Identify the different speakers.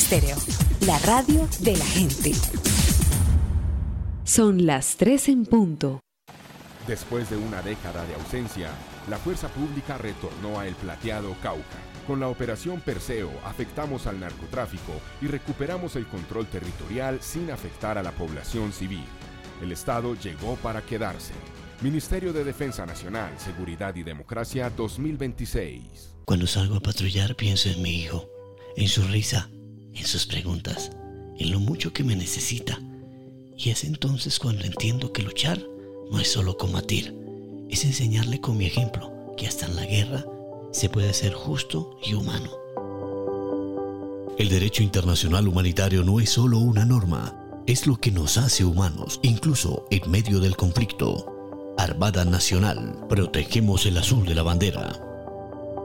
Speaker 1: Estéreo, la radio de la gente. Son las 3 en punto.
Speaker 2: Después de una década de ausencia, la fuerza pública retornó a El Plateado, Cauca. Con la operación Perseo afectamos al narcotráfico y recuperamos el control territorial sin afectar a la población civil. El Estado llegó para quedarse. Ministerio de Defensa Nacional, Seguridad y Democracia 2026.
Speaker 3: Cuando salgo a patrullar pienso en mi hijo, en su risa, en sus preguntas, en lo mucho que me necesita. Y es entonces cuando entiendo que luchar no es solo combatir, es enseñarle con mi ejemplo que hasta en la guerra se puede ser justo y humano.
Speaker 4: El derecho internacional humanitario no es solo una norma, es lo que nos hace humanos, incluso en medio del conflicto. Armada Nacional, protegemos el azul de la bandera.